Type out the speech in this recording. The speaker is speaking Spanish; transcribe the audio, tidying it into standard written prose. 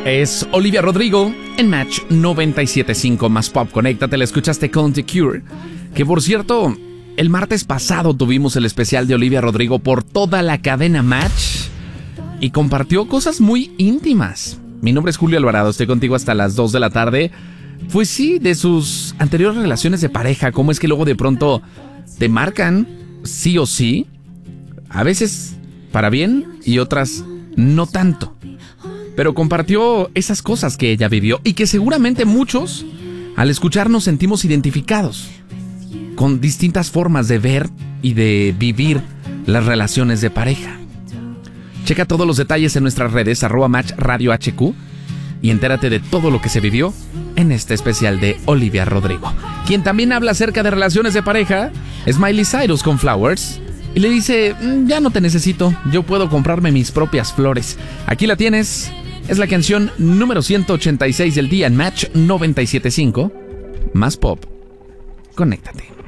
Es Olivia Rodrigo en Match 97.5 más Pop. Conéctate, la escuchaste con The Cure. Que por cierto, el martes pasado tuvimos el especial de Olivia Rodrigo por toda la cadena Match y compartió cosas muy íntimas. Mi nombre es Julio Alvarado, estoy contigo hasta las 2 de la tarde. Pues sí, de sus anteriores relaciones de pareja, cómo es que luego de pronto te marcan sí o sí, a veces para bien y otras no tanto. Pero compartió esas cosas que ella vivió y que seguramente muchos, al escucharnos, sentimos identificados con distintas formas de ver y de vivir las relaciones de pareja. Checa todos los detalles en nuestras redes, @MatchRadioHQ, y entérate de todo lo que se vivió en este especial de Olivia Rodrigo. Quien también habla acerca de relaciones de pareja es Miley Cyrus con Flowers. Y le dice, ya no te necesito, yo puedo comprarme mis propias flores. Aquí la tienes, es la canción número 186 del día en Match 97.5. Más Pop, conéctate.